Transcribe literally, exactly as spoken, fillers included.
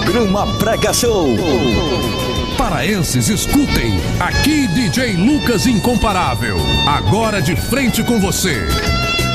Programa Brega Show. Paraenses, escutem, aqui D J Lucas Incomparável, agora de frente com você.